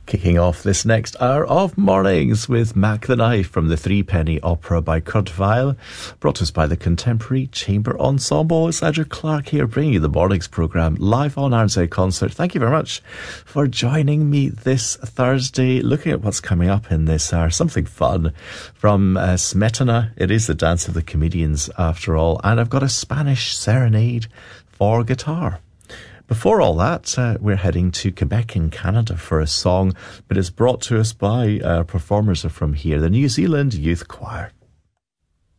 Kicking off this next hour of mornings with Mac the Knife from the Threepenny Opera by Kurt Weill, brought to us by the Contemporary Chamber Ensemble. It's Andrew Clark here bringing you the mornings programme live on RNZ Concert. Thank you very much for joining me this Thursday, looking at what's coming up in this hour. Something fun from Smetana. It is the Dance of the Comedians after all, and I've got a Spanish serenade for guitar. Before all that, we're heading to Quebec in Canada for a song, but it's brought to us by performers from here, the New Zealand Youth Choir.